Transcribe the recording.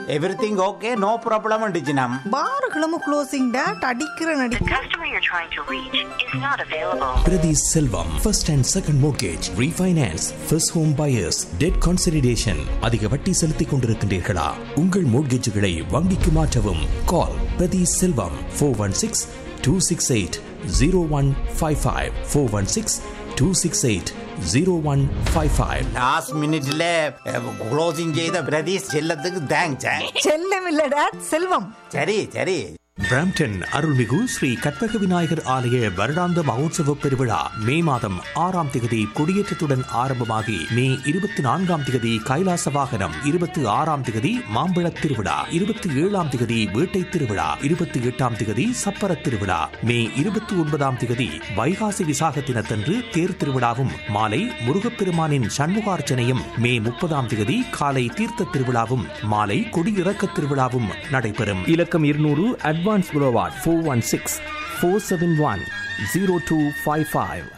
Everything okay, no problem டிஜினம். பாருகளும் closing date அடிக்கிற நடி. The customer you're trying to reach is not available. Priti Selvam, first and second mortgage, refinance, first home buyers, debt consolidation. அதிக வட்டி செலுத்திக் கொண்டிருக்கின்றீர்களா? உங்கள் மோட்கேஜுகளை வங்கிக்கு மாற்றவும். கால் பிரதி செல்வம் 416-268-0155 416-268-0155. லாஸ்ட் மினிட்ல க்ளோசிங் செய்த பிரதீஷ் செல்லத்துக்கு தேங்க்ஸ். செல்லம் இல்ல டேட் செல்வம். சரி சரி. பிராம்டன் அருள்மிகு ஸ்ரீ கற்பக விநாயகர் ஆலய வருடாந்த மகோத்சவ பெருவிழா மே மாதம் 6ஆம் திகதி கொடியேற்றத்துடன் ஆரம்பமாகி மே 24ஆம் திகதி கைலாச வாகனம், 26ஆம் திகதி மாம்பழத் திருவிழா, 27ஆம் திகதி வேட்டை திருவிழா, 28ஆம் திகதி சப்பர திருவிழா, மே 29ஆம் திகதி வைகாசி விசாக தினத்தன்று தேர் திருவிழாவும் மாலை முருகப்பெருமானின் சண்முகார்ச்சனையும், மே 30ஆம் திகதி காலை தீர்த்த திருவிழாவும் மாலை கொடியிறக்க திருவிழாவும் நடைபெறும். இலக்கம் 200 அட்வான்ஸ் புரோவார்ட் 416-471-0255.